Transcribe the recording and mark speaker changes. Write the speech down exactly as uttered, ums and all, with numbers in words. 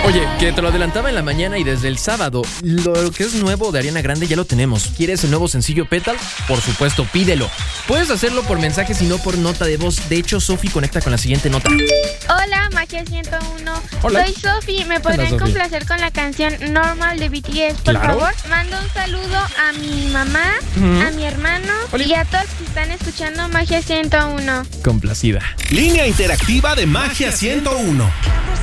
Speaker 1: Oye, que te lo adelantaba en la mañana y desde el sábado, lo que es nuevo de Ariana Grande ya lo tenemos. ¿Quieres el nuevo sencillo Petal? Por supuesto, pídelo. Puedes hacerlo por mensaje, si no por nota de voz. De hecho, Sofi conecta con la siguiente nota.
Speaker 2: Hola, Magia ciento uno.
Speaker 1: Hola.
Speaker 2: Soy Sofi. ¿Me podrían
Speaker 1: Sofi?
Speaker 2: complacer con la canción Normal de B T S, por
Speaker 1: Claro.
Speaker 2: favor? Mando un saludo a mi mamá,
Speaker 1: Ujú.
Speaker 2: a mi hermano
Speaker 1: Oli.
Speaker 2: y a todos que están escuchando Magia ciento uno.
Speaker 1: Complacida.
Speaker 3: Línea interactiva de Magia ciento uno.